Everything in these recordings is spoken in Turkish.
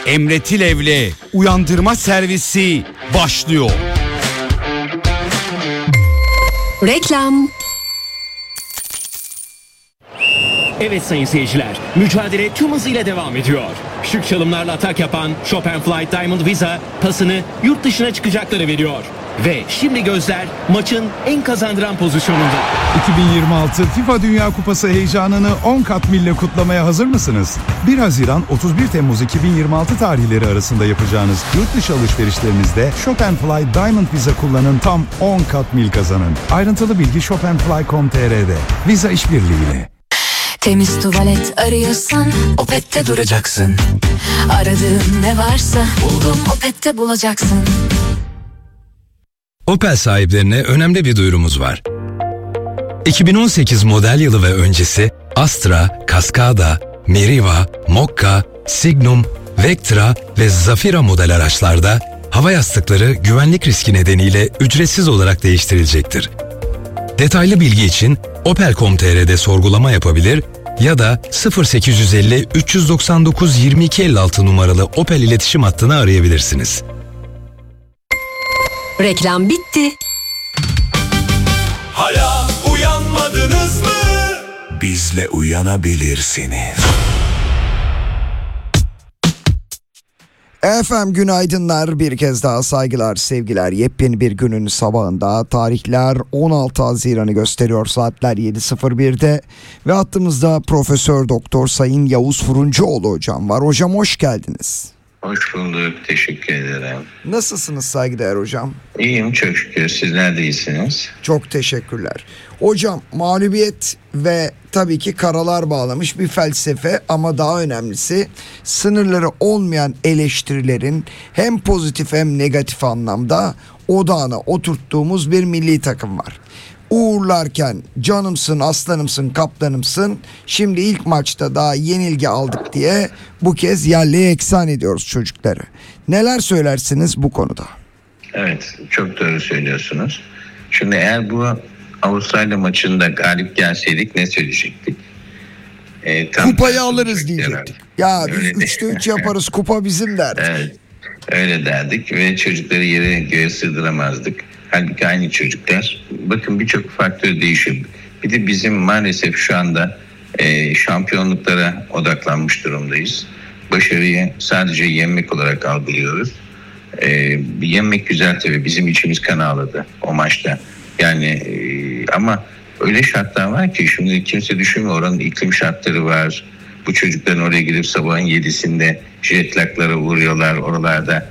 Emre Tilev'le uyandırma servisi başlıyor. Reklam. Evet sayın seyirciler, mücadele tüm hızıyla devam ediyor. Şık çalımlarla atak yapan Chopin Flight Diamond Visa pasını yurt dışına çıkacakları veriyor. Ve şimdi gözler maçın en kazandıran pozisyonunda. 2026 FIFA Dünya Kupası heyecanını 10 kat mille kutlamaya hazır mısınız? 1 Haziran 31 Temmuz 2026 tarihleri arasında yapacağınız yurt dışı alışverişlerinizde Chopin Fly Diamond Visa kullanın, tam 10 kat mil kazanın. Ayrıntılı bilgi chopinfly.com.tr'de. Visa işbirliğiyle. Temiz tuvalet arıyorsan Opet'te duracaksın. Aradığın ne varsa buldum Opet'te bulacaksın. Opel sahiplerine önemli bir duyurumuz var. 2018 model yılı ve öncesi Astra, Cascada, Meriva, Mokka, Signum, Vectra ve Zafira model araçlarda hava yastıkları güvenlik riski nedeniyle ücretsiz olarak değiştirilecektir. Detaylı bilgi için opel.com.tr'de sorgulama yapabilir ya da 0850 399 2256 numaralı Opel iletişim hattını arayabilirsiniz. Reklam bitti. Hala uyanmadınız mı? Bizle uyanabilirsiniz. Efendim günaydınlar, bir kez daha saygılar, sevgiler. Yepyeni bir günün sabahında, tarihler 16 Haziran'ı gösteriyor, saatler 7.01'de ve hattımızda Profesör Doktor Sayın Yavuz Furuncuoğlu hocam var. Hocam hoş geldiniz. Hoş bulduk, teşekkür ederim. Nasılsınız saygıdeğer hocam? İyiyim çok şükür, sizler de iyisiniz. Çok teşekkürler. Hocam mağlubiyet ve tabii ki karalar bağlamış bir felsefe, ama daha önemlisi sınırları olmayan eleştirilerin hem pozitif hem negatif anlamda odağına oturttuğumuz bir milli takım var. Uğurlarken canımsın, aslanımsın, kaptanımsın, şimdi ilk maçta daha yenilgi aldık diye bu kez yerle yeksan ediyoruz çocukları. Neler söylersiniz bu konuda? Evet, çok doğru söylüyorsunuz. Şimdi eğer bu Avustralya maçında galip gelseydik ne söyleyecektik? Kupayı alırız diyecektik. Ya biz 3'te 3 yaparız, kupa bizim derdik. Evet, öyle derdik ve çocukları yere göğe sığdıramazdık. Halbuki aynı çocuklar. Bakın birçok faktör değişiyor. Bir de bizim maalesef şu anda şampiyonluklara odaklanmış durumdayız. Başarıyı sadece yenmek olarak algılıyoruz. Yenmek güzel tabii, bizim içimiz kan ağladı o maçta. Yani ama öyle şartlar var ki şimdi kimse düşünmüyor, oranın iklim şartları var. Bu çocukların oraya gidip sabahın 7'sinde jetlaklara uğruyorlar, oralarda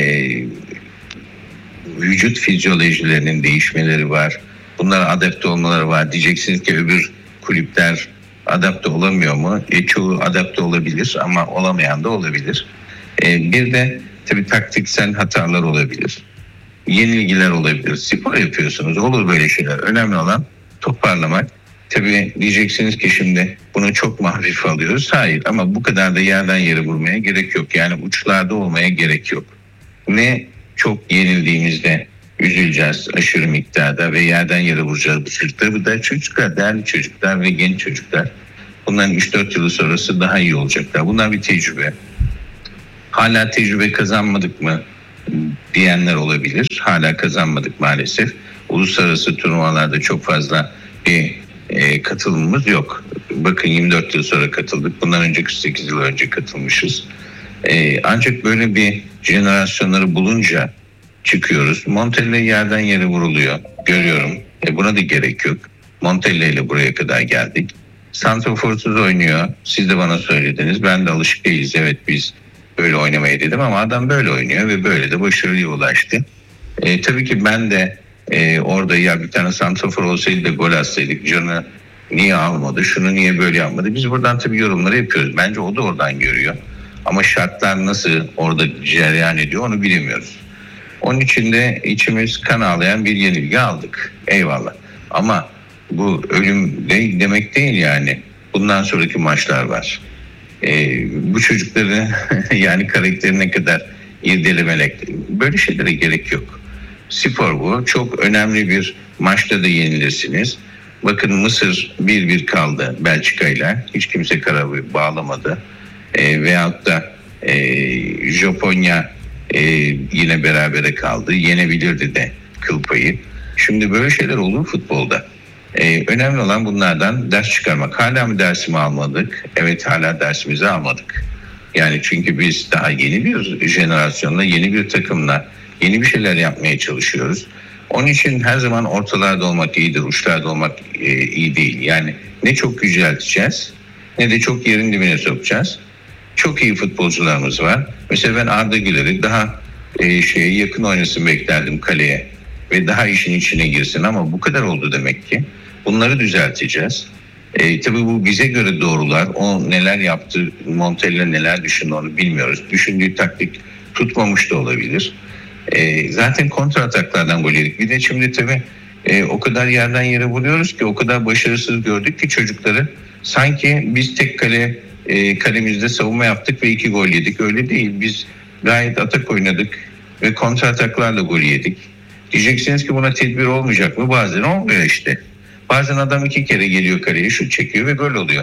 vücut fizyolojilerinin değişmeleri var. Bunlara adapte olmaları var. Diyeceksiniz ki öbür kulüpler adapte olamıyor mu? Çoğu adapte olabilir ama olamayan da olabilir. Bir de tabii taktiksel hatalar olabilir. Yenilgiler olabilir. Spor yapıyorsunuz. Olur böyle şeyler. Önemli olan toparlamak. Tabii diyeceksiniz ki şimdi bunu çok mu hafife alıyoruz? Hayır, ama bu kadar da yerden yere vurmaya gerek yok. Yani uçlarda olmaya gerek yok. Ne çok yenildiğimizde üzüleceğiz aşırı miktarda ve yerden yere vuracağız bu çocuklar. Bu da çocuklar, değerli çocuklar ve genç çocuklar. Bunların 3-4 yılı sonrası daha iyi olacaklar. Bunlar bir tecrübe. Hala tecrübe kazanmadık mı diyenler olabilir. Hala kazanmadık maalesef. Uluslararası turnuvalarda çok fazla bir katılımımız yok. Bakın 24 yıl sonra katıldık. Bundan önce 48 yıl önce katılmışız. Ancak böyle bir jenerasyonları bulunca çıkıyoruz. Montella yerden yere vuruluyor. Görüyorum. Buna da gerek yok. Montella ile buraya kadar geldik. Santraforsuz oynuyor. Siz de bana söylediniz. Ben de alışık değiliz. Evet, biz böyle oynamaya dedim ama adam böyle oynuyor ve böyle de başarıya ulaştı. Tabii ki ben de orada ya bir tane santrafor olsaydı da gol atsaydık, canı niye almadı, şunu niye böyle yapmadı. Biz buradan tabii yorumları yapıyoruz. Bence o da oradan görüyor. Ama şartlar nasıl orada cereyan ediyor onu bilemiyoruz. Onun için de içimiz kan ağlayan bir yenilgi aldık. Eyvallah. Ama bu ölüm demek değil yani. Bundan sonraki maçlar var. Bu çocukları yani karakterine kadar irdelemek, böyle şeylere gerek yok. Spor bu. Çok önemli bir maçta da yenilirsiniz. Bakın Mısır 1-1 kaldı Belçika ile. Hiç kimse kararı bağlamadı. Veyahut da Japonya yine berabere kaldı. Yenebilirdi de kıl payı. Şimdi böyle şeyler olur futbolda. Önemli olan bunlardan ders çıkarmak. Hala mı dersimi almadık? Evet, hala dersimizi almadık. Yani çünkü biz daha yeni bir jenerasyonla, yeni bir takımla yeni bir şeyler yapmaya çalışıyoruz. Onun için her zaman ortalarda olmak iyidir, uçlarda olmak iyi değil. Yani ne çok yücelteceğiz ne de çok yerin dibine sokacağız. Çok iyi futbolcularımız var. Mesela ben Arda Güler'i daha yakın oynasın beklerdim kaleye ve daha işin içine girsin, ama bu kadar oldu demek ki. Bunları düzelteceğiz. Tabii bu bize göre doğrular. O neler yaptı, Montella neler düşündü onu bilmiyoruz. Düşündüğü taktik tutmamış da olabilir. Zaten kontra ataklardan gol yedik. Bir de şimdi tabii o kadar yerden yere vuruyoruz ki, o kadar başarısız gördük ki çocukları. Sanki biz tek kalemizde savunma yaptık ve 2 gol yedik. Öyle değil. Biz gayet atak oynadık ve kontra ataklarla gol yedik. Diyeceksiniz ki buna tedbir olmayacak mı? Bazen olmuyor işte. Bazen adam 2 kere geliyor kaleye, şut çekiyor ve gol oluyor.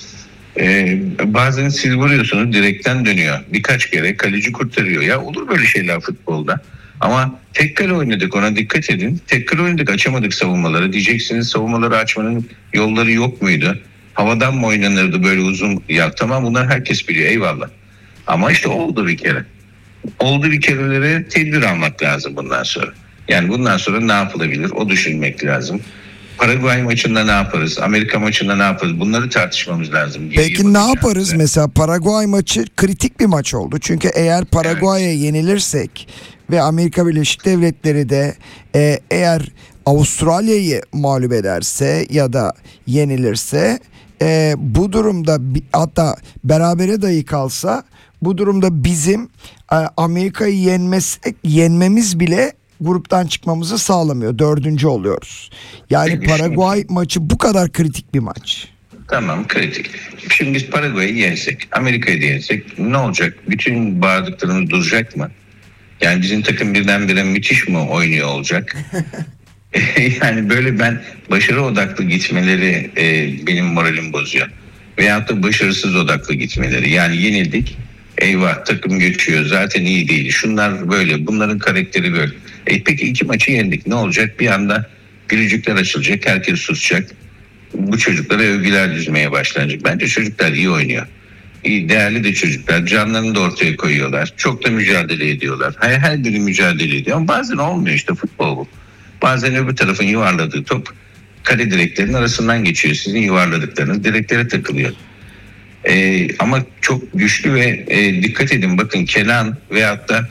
Bazen siz vuruyorsunuz, direkten dönüyor. Birkaç kere kaleci kurtarıyor. Ya olur böyle şeyler futbolda. Ama tek kale oynadık, ona dikkat edin. Tek kale oynadık, açamadık savunmaları. Diyeceksiniz savunmaları açmanın yolları yok muydu? Havadan mı oynanırdı böyle uzun? Ya tamam, bunlar herkes biliyor, eyvallah. Ama işte oldu bir kere. Oldu bir kerelere tedbir almak lazım bundan sonra. Yani bundan sonra ne yapılabilir? O düşünmek lazım. Paraguay maçında ne yaparız? Amerika maçında ne yaparız? Bunları tartışmamız lazım. Peki ne yaparız? Mesela Paraguay maçı kritik bir maç oldu. Çünkü eğer Paraguay'a yenilirsek ve Amerika Birleşik Devletleri de eğer Avustralya'yı mağlup ederse ya da yenilirse, bu durumda hatta berabere dahi kalsa, bu durumda bizim Amerika'yı yenmemiz bile gruptan çıkmamızı sağlamıyor. 4. oluyoruz. Yani Paraguay maçı bu kadar kritik bir maç. Tamam, kritik. Şimdi biz Paraguay'ı yensek, Amerika'yı da yensek ne olacak? Bütün bağırdıklarımız duracak mı? Yani bizim takım birdenbire müthiş mi oynuyor olacak? Yani böyle ben başarı odaklı gitmeleri benim moralim bozuyor. Veyahut da başarısız odaklı gitmeleri. Yani yenildik. Eyvah, takım geçiyor. Zaten iyi değil. Şunlar böyle. Bunların karakteri böyle. Peki 2 maçı yendik. Ne olacak? Bir anda gülücükler açılacak. Herkes susacak. Bu çocuklara övgüler düzmeye başlanacak. Bence çocuklar iyi oynuyor. İyi, değerli de çocuklar. Canlarını da ortaya koyuyorlar. Çok da mücadele ediyorlar. Her biri mücadele ediyor. Ama bazen olmuyor işte, futbol bu. Bazen öbür tarafın yuvarladığı top kale direklerinin arasından geçiyor. Sizin yuvarladıklarınız direklere takılıyor. Ama çok güçlü ve dikkat edin, bakın Kenan veyahut da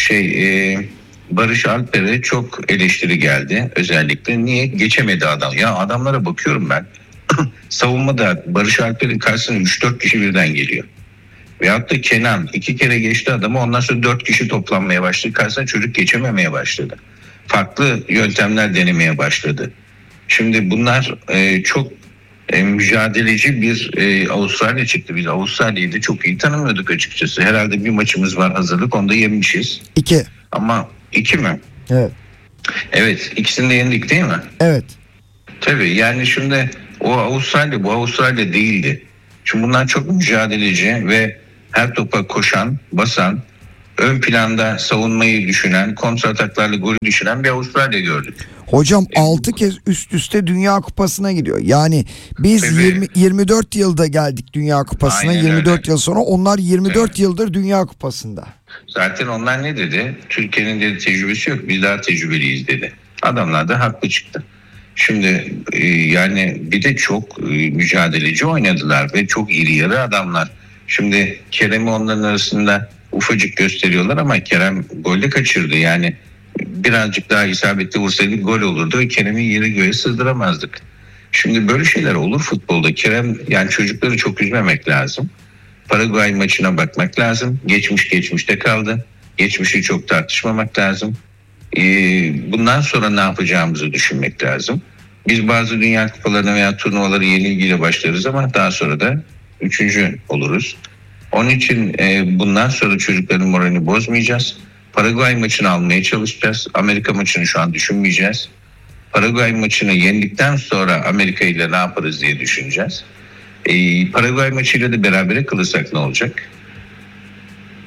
Barış Alper'e çok eleştiri geldi özellikle. Niye? Geçemedi adam. Ya adamlara bakıyorum ben. Savunmada Barış Alper'in karşısına 3-4 kişi birden geliyor. Veyahut da Kenan 2 kere geçti adamı, ondan sonra 4 kişi toplanmaya başladı. Karşısına çocuk geçememeye başladı. Farklı yöntemler denemeye başladı. Şimdi bunlar çok mücadeleci bir Avustralya çıktı. Biz Avustralya'yı da çok iyi tanımıyorduk açıkçası. Herhalde bir maçımız var hazırlık, onu da yenmişiz. 2. Ama 2 mi? Evet. Evet, ikisini de yendik değil mi? Evet. Tabii, yani şimdi o Avustralya bu Avustralya değildi. Şimdi bunlar çok mücadeleci ve her topa koşan, basan, ön planda savunmayı düşünen, kontra ataklarla golü düşünen bir Avustralya gördük. Hocam 6 kez üst üste Dünya Kupası'na gidiyor. Yani biz 24 yılda geldik Dünya Kupası'na. Aynen 24 öyle. yıl sonra, onlar 24 yıldır Dünya Kupası'nda. Zaten onlar ne dedi? Türkiye'nin dedi tecrübesi yok, biz daha tecrübeliyiz dedi. Adamlar da haklı çıktı. Şimdi yani bir de çok mücadeleci oynadılar ve çok iri yarı adamlar. Şimdi Kerem'i onların arasında ufacık gösteriyorlar ama Kerem golü kaçırdı. Yani birazcık daha isabetli vursaydı gol olurdu ve Kerem'i yere göğe sığdıramazdık. Şimdi böyle şeyler olur futbolda. Kerem, yani çocukları çok üzmemek lazım. Paraguay maçına bakmak lazım. Geçmiş geçmişte kaldı. Geçmişi çok tartışmamak lazım. Bundan sonra ne yapacağımızı düşünmek lazım. Biz bazı dünya kupalarına veya turnuvaları yenilgiyle başlarız ama daha sonra da 3. oluruz. Onun için bundan sonra çocukların moralini bozmayacağız. Paraguay maçını almaya çalışacağız. Amerika maçını şu an düşünmeyeceğiz. Paraguay maçını yendikten sonra Amerika ile ne yaparız diye düşüneceğiz. Paraguay maçıyla da berabere kalırsak ne olacak?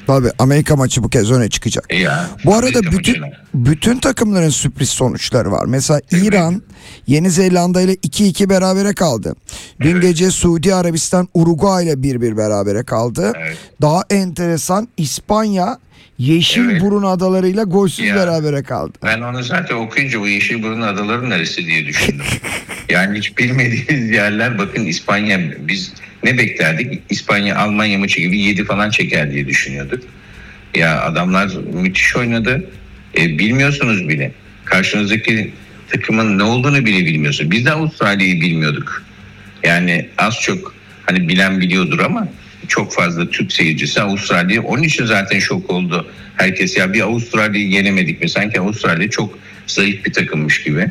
Tabii Amerika maçı bu kez öne çıkacak. Ya, Bu arada Amerika maçına. bütün takımların sürpriz sonuçları var. Mesela İran Yeni Zelanda ile 2-2 berabere kaldı. Dün gece Suudi Arabistan Uruguay ile 1-1 berabere kaldı. Evet. Daha enteresan İspanya Yeşilburun adalarıyla golsüz Ya. berabere kaldı. Ben onu zaten okuyunca bu Yeşilburun adaları neresi diye düşündüm. Yani hiç bilmediğiniz yerler, bakın İspanya, biz ne beklerdik? İspanya Almanya maçı gibi 7 falan çeker diye düşünüyorduk. Ya adamlar müthiş oynadı. Bilmiyorsunuz bile. Karşınızdaki takımın ne olduğunu bile bilmiyorsun. Biz de Avustralya'yı bilmiyorduk. Yani az çok hani bilen biliyordur ama çok fazla Türk seyircisi Avustralya. Onun için zaten şok oldu herkes. Ya bir Avustralya'yı yenemedik mi? Sanki Avustralya çok zayıf bir takımmış gibi.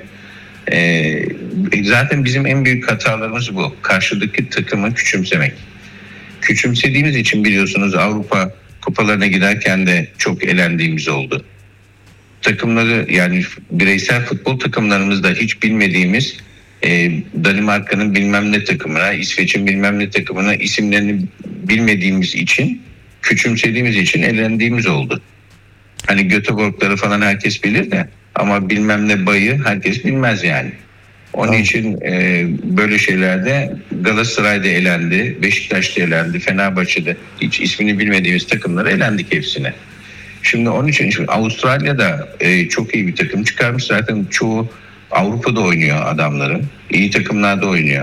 Zaten bizim en büyük hatalarımız bu. Karşıdaki takımı küçümsemek. Küçümsediğimiz için biliyorsunuz Avrupa kupalarına giderken de çok elendiğimiz oldu. Takımları, yani bireysel futbol takımlarımızda hiç bilmediğimiz Danimarka'nın bilmem ne takımına, İsveç'in bilmem ne takımına isimlerini bilmediğimiz için, küçümsediğimiz için elendiğimiz oldu. Hani Göteborg'ları falan herkes bilir de ama bilmem ne bayı herkes bilmez yani. Onun için böyle şeylerde Galatasaray'da elendi, Beşiktaş'ta elendi, Fenerbahçe'de hiç ismini bilmediğimiz takımlara elendik hepsine. Şimdi onun için Avustralya'da çok iyi bir takım çıkarmış. Zaten çoğu Avrupa'da oynuyor adamların. İyi takımlarda oynuyor.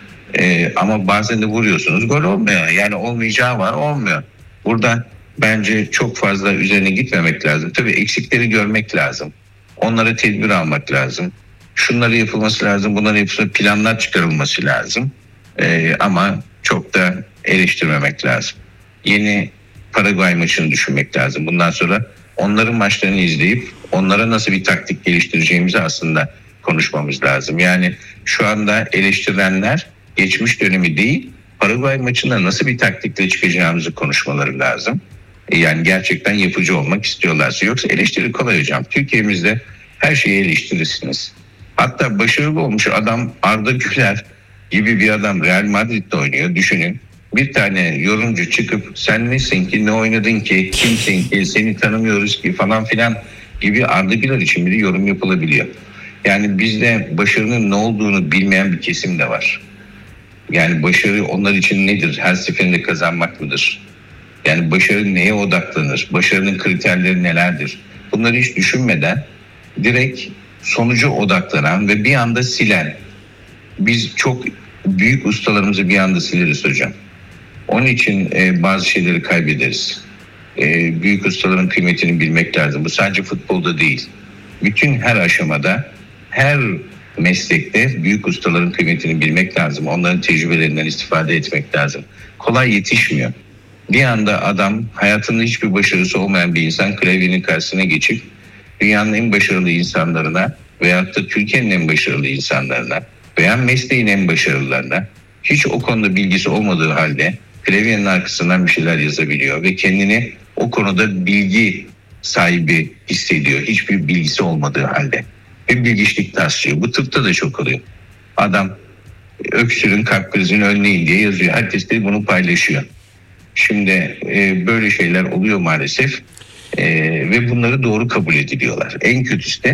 Ama bazen de vuruyorsunuz, gol olmuyor. Yani olmayacağı var, olmuyor. Burada bence çok fazla üzerine gitmemek lazım. Tabii eksikleri görmek lazım. Onlara tedbir almak lazım. Şunları yapılması lazım, bunların yapılması, planlar çıkarılması lazım. Ama çok da eleştirmemek lazım. Yeni Paraguay maçını düşünmek lazım. Bundan sonra onların maçlarını izleyip onlara nasıl bir taktik geliştireceğimizi aslında konuşmamız lazım. Yani şu anda eleştirenler geçmiş dönemi değil, Paraguay maçında nasıl bir taktikle çıkacağımızı konuşmaları lazım. Yani gerçekten yapıcı olmak istiyorlarsa. Yoksa eleştiri kolay hocam. Türkiye'mizde her şeyi eleştirirsiniz. Hatta başarılı olmuş adam Arda Güler gibi bir adam Real Madrid'de oynuyor. Düşünün. Bir tane yorumcu çıkıp sen nesin ki, ne oynadın ki, kimsin ki, seni tanımıyoruz ki falan filan gibi Arda Güler için bile yorum yapılabiliyor. Yani bizde başarının ne olduğunu bilmeyen bir kesim de var. Yani başarı onlar için nedir? Her seferinde kazanmak mıdır? Yani başarı neye odaklanır? Başarının kriterleri nelerdir? Bunları hiç düşünmeden direkt sonuca odaklanan ve bir anda silen. Biz çok büyük ustalarımızı bir anda sileriz hocam. Onun için bazı şeyleri kaybederiz. Büyük ustaların kıymetini bilmek lazım. Bu sadece futbolda değil. Bütün her aşamada, her meslekte büyük ustaların kıymetini bilmek lazım. Onların tecrübelerinden istifade etmek lazım. Kolay yetişmiyor. Bir anda adam, hayatında hiçbir başarısı olmayan bir insan klavyenin karşısına geçip dünyanın en başarılı insanlarına veyahut da Türkiye'nin en başarılı insanlarına veya mesleğin en başarılılarına hiç o konuda bilgisi olmadığı halde klavyenin arkasından bir şeyler yazabiliyor ve kendini o konuda bilgi sahibi hissediyor. Hiçbir bilgisi olmadığı halde. Ve bilgiçlik taslıyor. Bu tıpta da çok oluyor. Adam öksürün, kalp krizini önleyin diye yazıyor. Herkes de bunu paylaşıyor. Şimdi böyle şeyler oluyor maalesef. Ve bunları doğru kabul ediliyorlar. En kötüsü de